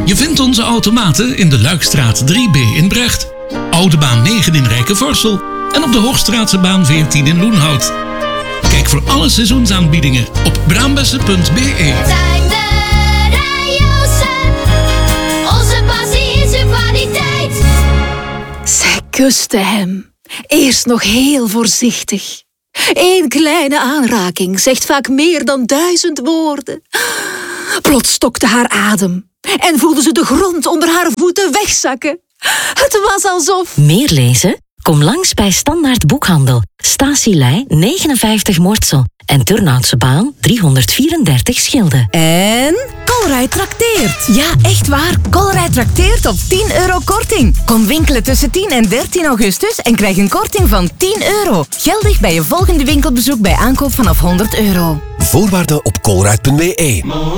Je vindt onze automaten in de Luikstraat 3B in Brecht, Oude Baan 9 in Rijkenvorsel en op de Hoogstraatse 14 in Loenhout. Kijk voor alle seizoensaanbiedingen op braambessen.be. Onze passie is uw kwaliteit. Zij kuste hem. Eerst nog heel voorzichtig. 1 kleine aanraking zegt vaak meer dan 1000 woorden. Plots stokte haar adem en voelde ze de grond onder haar voeten wegzakken. Het was alsof... Meer lezen? Kom langs bij Standaard Boekhandel. Statielei 59 Mortsel en Turnhoutse Baan 334 Schilde. En Colruyt trakteert. Ja, echt waar. Colruyt trakteert op €10 korting. Kom winkelen tussen 10 en 13 augustus en krijg een korting van €10. Geldig bij je volgende winkelbezoek bij aankoop vanaf €100. Voorwaarden op colruyt.be.